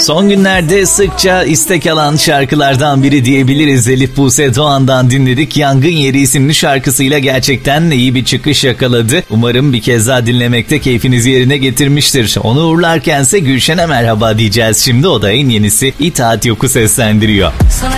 Son günlerde sıkça istek alan şarkılardan biri diyebiliriz. Elif Buse Doğan'dan dinledik. Yangın Yeri isimli şarkısıyla gerçekten iyi bir çıkış yakaladı. Umarım bir kez daha dinlemekte keyfinizi yerine getirmiştir. Onu uğurlarkense Gülşen'e merhaba diyeceğiz şimdi. O da en yenisi İtaat Yok'u seslendiriyor. Sana